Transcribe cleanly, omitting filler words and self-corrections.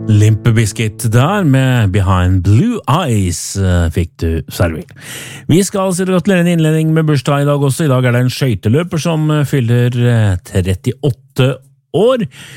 Limp Bizkit der med Behind Blue Eyes fikk du servert. Vi skal si gratulere en innledning med bursdag i dag også. I dag er det en skøyteløper som fyller 38 år.